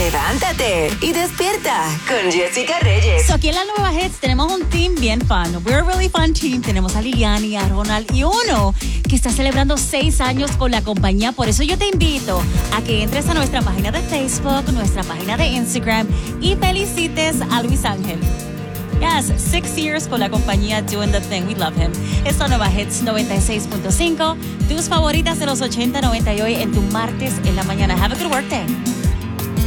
Levántate y despierta con Jessica Reyes. So, aquí en la Nueva Hits tenemos un team bien fun. We're a really fun team. Tenemos a Liliani, a Ronald y uno que está celebrando 6 años con la compañía. Por eso yo te invito a que entres a nuestra página de Facebook, nuestra página de Instagram y felicites a Luis Ángel. Yes, 6 years con la compañía doing the thing. We love him. Es la Nueva Hits 96.5. Tus favoritas de los 80, 90 y hoy en tu martes en la mañana. Have a good work day.